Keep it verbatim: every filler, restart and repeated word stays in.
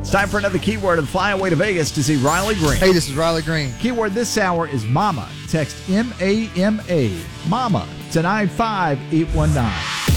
It's time for another keyword and fly away to Vegas to see Riley Green. Hey, this is Riley Green. Keyword this hour is Mama. Text M A M A, Mama, to nine five eight one nine.